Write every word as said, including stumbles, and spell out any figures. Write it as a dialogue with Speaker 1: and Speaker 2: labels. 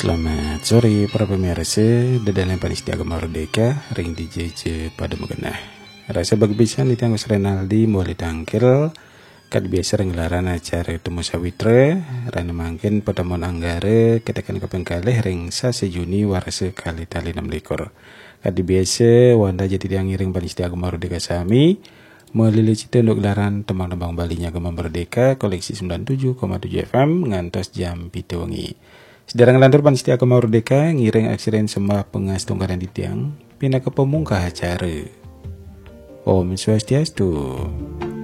Speaker 1: Selamat sore para pemirsa Dedalan Panitia Agama Merdeka Ring D J J pada mengenah Rasa bagbisan di Tanggus Renaldi mulai tangkil Kad biasa renggelaran acara Temu Sawitra Rana mangkin pertemuan anggara Katakan kapengkalih ring sase Juni warase kali tali enam lekor Kad biasa wanda jadi yang ngiring Panitia Agama Merdeka Sami Melili cita untuk gelaran tembang-tembang Balinya Agama Merdeka Koleksi sembilan puluh tujuh koma tujuh F M ngantos jam pitu wengi. Sedang lantur Panitia Agama Merdeka ngiring aksiren sembah pengas tunggaran di tiang pina ke pemungkah acara. Om Swastiastu.